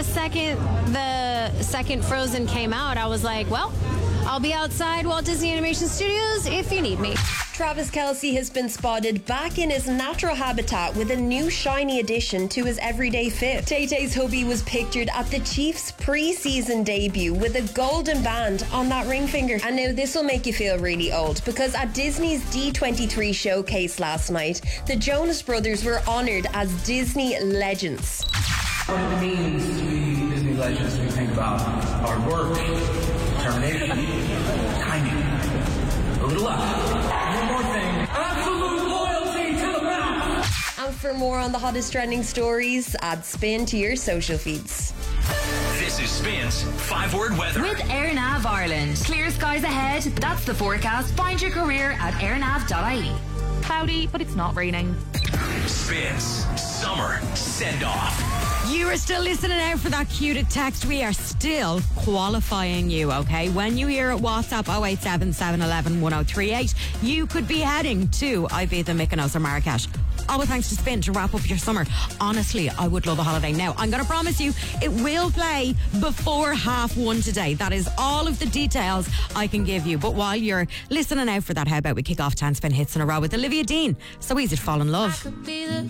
the second Frozen came out, I was like, well, I'll be outside Walt Disney Animation Studios if you need me. Travis Kelce has been spotted back in his natural habitat with a new shiny addition to his everyday fit. Tay-Tay's hubby was pictured at the Chiefs' pre-season debut with a golden band on that ring finger. And now this will make you feel really old, because at Disney's D23 showcase last night, the Jonas Brothers were honoured as Disney legends. What it means to be Disney legends, we think about hard work, determination, timing, a little luck. One more thing, absolute loyalty to the mouth. And for more on the hottest trending stories, add Spin to your social feeds. This is Spin's 5-word weather. With AirNav Ireland. Clear skies ahead. That's the forecast. Find your career at airnav.ie. Cloudy, but it's not raining. Spin's summer send-off. You are still listening out for that cue text. We are still qualifying you, okay? When you hear at WhatsApp 087 711 1038, you could be heading to Ibiza, Mykonos or Marrakesh. All with thanks to Spin to wrap up your summer. Honestly, I would love a holiday now. I'm going to promise you it will play before 1:30 today. That is all of the details I can give you. But while you're listening out for that, how about we kick off 10 Spin hits in a row with Olivia Dean? So easy to fall in love.